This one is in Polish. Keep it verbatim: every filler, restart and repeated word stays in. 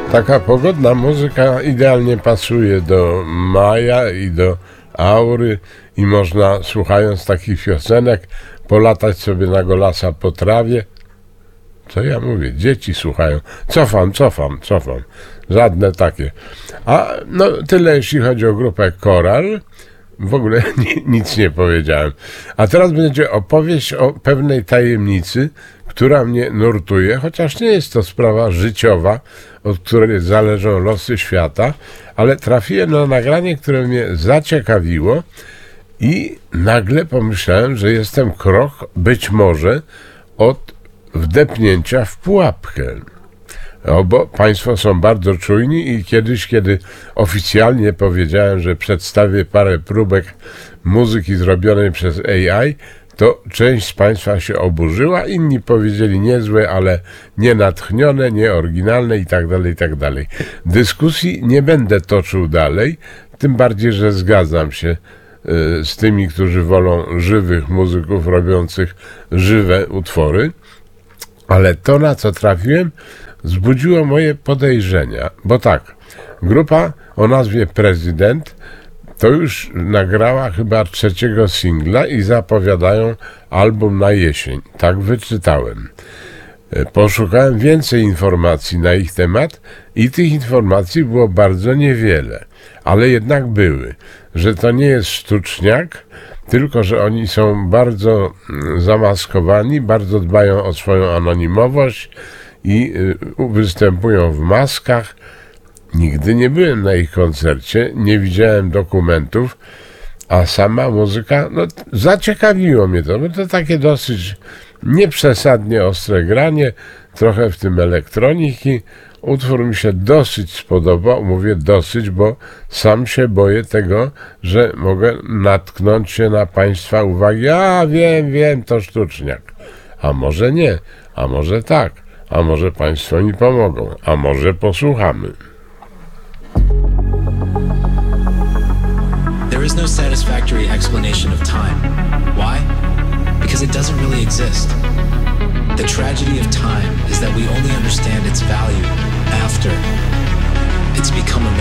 Taka pogodna muzyka idealnie pasuje do maja i do aury i można, słuchając takich piosenek, polatać sobie na golasa po trawie. Co ja mówię? Dzieci słuchają. Cofam, cofam, cofam. Żadne takie. A no tyle, jeśli chodzi o grupę Koral. W ogóle nic nie powiedziałem. A teraz będzie opowieść o pewnej tajemnicy, która mnie nurtuje, chociaż nie jest to sprawa życiowa, od której zależą losy świata, ale trafiłem na nagranie, które mnie zaciekawiło i nagle pomyślałem, że jestem krok, być może, od wdepnięcia w pułapkę. No, bo państwo są bardzo czujni i kiedyś, kiedy oficjalnie powiedziałem, że przedstawię parę próbek muzyki zrobionej przez A I, to część z państwa się oburzyła, inni powiedzieli niezłe, ale nienatchnione, nieoryginalne i tak dalej, i tak dalej. Dyskusji nie będę toczył dalej, tym bardziej, że zgadzam się y, z tymi, którzy wolą żywych muzyków robiących żywe utwory, ale to, na co trafiłem, wzbudziło moje podejrzenia, bo tak, grupa o nazwie Prezydent to już nagrała chyba trzeciego singla i zapowiadają album na jesień. Tak wyczytałem. Poszukałem więcej informacji na ich temat i tych informacji było bardzo niewiele, ale jednak były, że to nie jest sztuczniak, tylko że oni są bardzo zamaskowani, bardzo dbają o swoją anonimowość i występują w maskach. Nigdy nie byłem na ich koncercie, nie widziałem dokumentów, a sama muzyka, no zaciekawiło mnie to, bo to takie dosyć nieprzesadnie ostre granie, trochę w tym elektroniki. Utwór mi się dosyć spodobał, mówię dosyć, bo sam się boję tego, że mogę natknąć się na państwa uwagi, a wiem, wiem, to sztuczniak, a może nie, a może tak, a może państwo mi pomogą, a może posłuchamy. There is no satisfactory explanation of time. Why? Because it doesn't really exist. The tragedy of time is that we only understand its value after it's become a